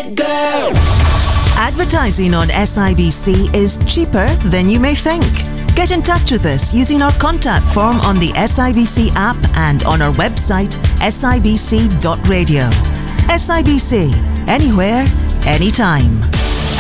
it, girl. Advertising on SIBC is cheaper than you may think. Get in touch with us using our contact form on the SIBC app and on our website sibc.radio. SIBC, anywhere, anytime.